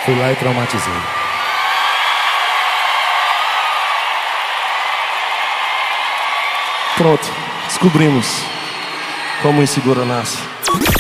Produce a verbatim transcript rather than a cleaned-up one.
Fui lá e traumatizei. Pronto, descobrimos como o inseguro nasce.